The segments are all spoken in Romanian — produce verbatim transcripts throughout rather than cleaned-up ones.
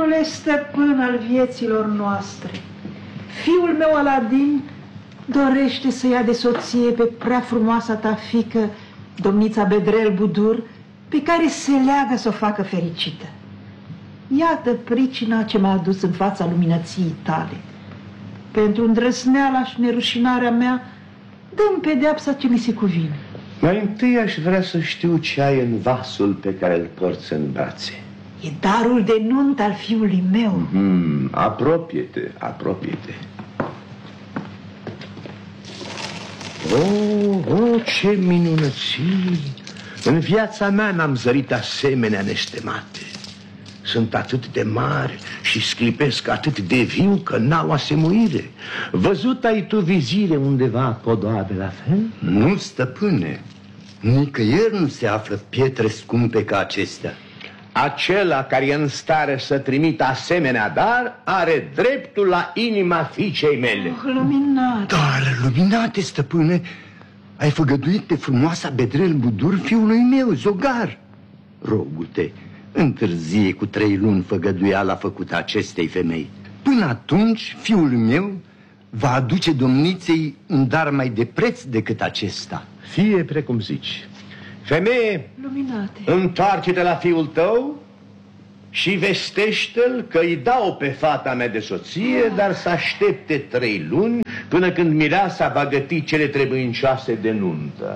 Domnule stăpân al vieților noastre, fiul meu Aladin dorește să ia de soție pe prea frumoasa ta fiică, domnița Bedrel Budur, pe care se leagă să o facă fericită. Iată pricina ce m-a adus în fața luminăției tale. Pentru îndrăzneala și nerușinarea mea, dă-mi pedeapsa ce mi se cuvine. Mai întâi aș vrea să știu ce ai în vasul pe care îl porți în brațe. E darul de nunt al fiului meu. Mm, apropie-te, apropie-te. Oh, oh, ce minunății! În viața mea n-am zărit asemenea nestemate. Sunt atât de mari și sclipesc atât de viu că n-au asemuire. Văzut ai tu, vizire, undeva podoabe la fel? Nu, stăpâne. Nicăieri nu se află pietre scumpe ca acestea. Acela care e în stare să trimită asemenea dar are dreptul la inima fiicei mele. Oh, luminate! Dar, luminate, stăpâne, ai făgăduit pe frumoasa Bedrel Budur fiului meu, Zogar. Rogu-te, întârzie cu trei luni făgăduiala făcută acestei femei. Până atunci, fiul meu va aduce domniței un dar mai de preț decât acesta. Fie precum zici. Femeie, luminate, întoarce-te la fiul tău și vestește-l că îi dau pe fata mea de soție, ah. dar să aștepte trei luni până când mireasa va găti cele trebuincioase de nuntă.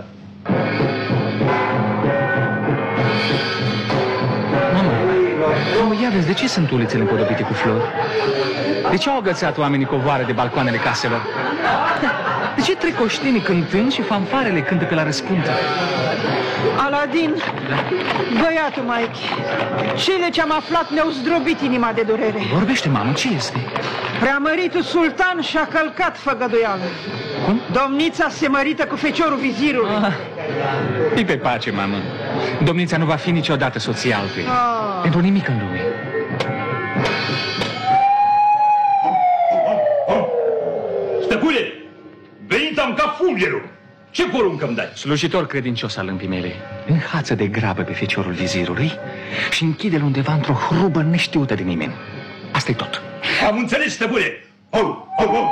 Mama, ia vezi, de ce sunt ulițele împodobite cu flori? De ce au agățat oamenii covoare de balcoanele caselor? De ce trec oștenii cântând și fanfarele cântă pe la răspuntă? Aladin, băiatul Maichi, cele ce-am aflat ne-au zdrobit inima de durere. Vorbește, mamă, ce este? Preamăritul sultan și-a călcat făgăduială. Cum? Domnița se mărită cu feciorul vizirului. Ah, fii pe pace, mamă. Domnița nu va fi niciodată soția altuia. Ah. Pentru nimic în lume. Stăpâne, venit am ca fulgerul. Ce poruncă îmi dai? Slujitor credincios al lâmpii mele, înhață de grabă pe feciorul vizirului și închide-l undeva într-o hrubă neștiută de nimeni. Asta-i tot. Am înțeles, stăpâne. Au, au, au, au.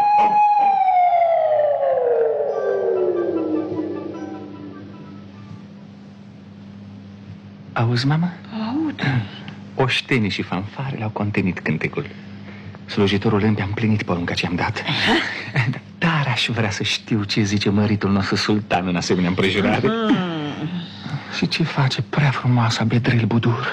Auzi, mama? Aud. Oștenii și fanfarele au contenit cântecul. Slujitorul lâmpii a împlinit porunca ce am dat. Dar aș vrea să știu ce zice măritul nostru sultan în asemenea împrejurare. Și ce face prea frumoasa Bedrel Budur?